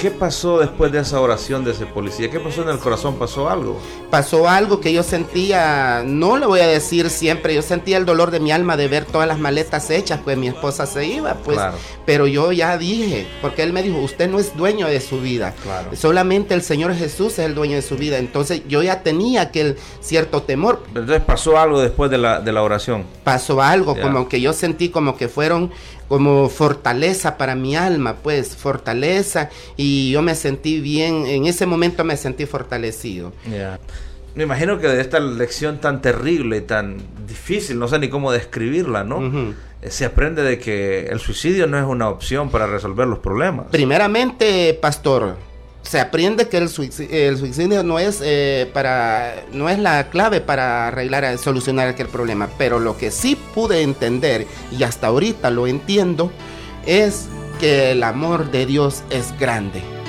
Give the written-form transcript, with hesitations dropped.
qué pasó después de esa oración de ese policía? ¿Qué pasó en el corazón? ¿Pasó algo? Pasó algo que yo sentía, no lo voy a decir siempre, yo sentía el dolor de mi alma de ver todas las maletas hechas, pues mi esposa se iba, pues, claro. Pero yo ya dije, porque él me dijo, usted no es dueño de su vida, claro. Solamente el Señor Jesús es el dueño de su vida. Entonces yo ya tenía aquel cierto temor. Entonces pasó algo después de la oración. Pasó algo, como que yo sentí como que fueron como fortaleza para mi alma, pues fortaleza, y yo me sentí bien, en ese momento me sentí fortalecido. Me imagino que de esta lección tan terrible y tan difícil, no sé ni cómo describirla, ¿no? Se aprende de que el suicidio no es una opción para resolver los problemas. Primeramente, pastor, se aprende que el suicidio no es la clave para solucionar aquel problema, pero lo que sí pude entender, y hasta ahorita lo entiendo, es que el amor de Dios es grande.